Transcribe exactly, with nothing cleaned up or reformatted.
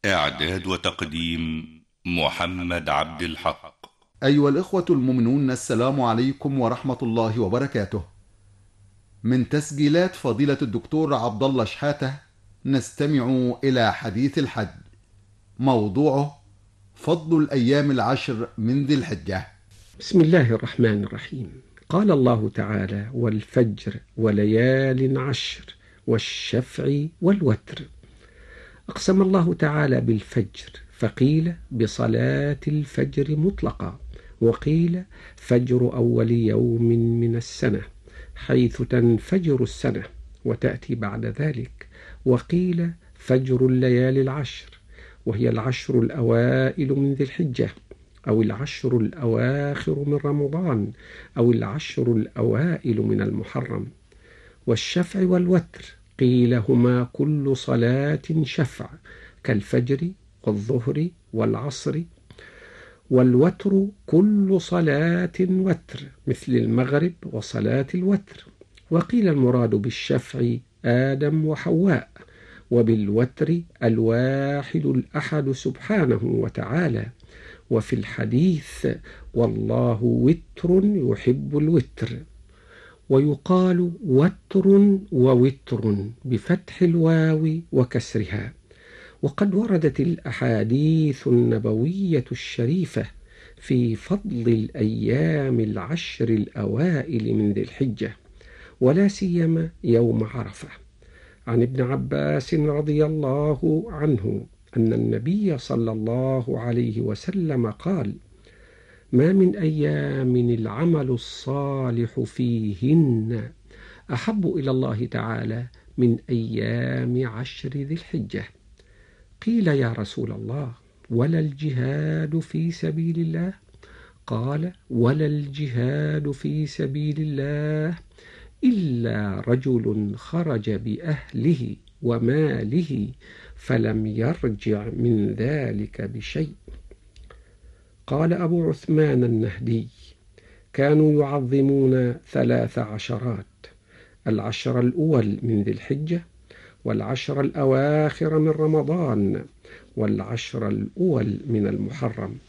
إعداد وتقديم محمد عبد الحق. أيها الإخوة المؤمنون، السلام عليكم ورحمة الله وبركاته. من تسجيلات فضيلة الدكتور عبد الله شحاتة نستمع إلى حديث الحج، موضوعه فضل الأيام العشر من ذي الحجة. بسم الله الرحمن الرحيم. قال الله تعالى: والفجر وليال عشر والشفع والوتر. أقسم الله تعالى بالفجر، فقيل بصلاة الفجر مطلقا، وقيل فجر أول يوم من السنة حيث تنفجر السنة وتأتي بعد ذلك، وقيل فجر الليالي العشر وهي العشر الأوائل من ذي الحجة، أو العشر الأواخر من رمضان، أو العشر الأوائل من المحرم. والشفع والوتر قيل هما كل صلاة شفع كالفجر والظهر والعصر، والوتر كل صلاة وتر مثل المغرب وصلاة الوتر. وقيل المراد بالشفع آدم وحواء، وبالوتر الواحد الأحد سبحانه وتعالى. وفي الحديث: والله وتر يحب الوتر. ويقال وتر ووتر بفتح الواو وكسرها. وقد وردت الأحاديث النبوية الشريفة في فضل الأيام العشر الأوائل من ذي الحجة، ولا سيما يوم عرفة. عن ابن عباس رضي الله عنه أن النبي صلى الله عليه وسلم قال: ما من أيام العمل الصالح فيهن أحب إلى الله تعالى من أيام عشر ذي الحجة. قيل: يا رسول الله، ولا الجهاد في سبيل الله؟ قال: ولا الجهاد في سبيل الله إلا رجل خرج بأهله وماله فلم يرجع من ذلك بشيء. قال أبو عثمان النهدي: كانوا يعظمون ثلاث عشرات: العشر الأول من ذي الحجة، والعشر الأواخر من رمضان، والعشر الأول من المحرم.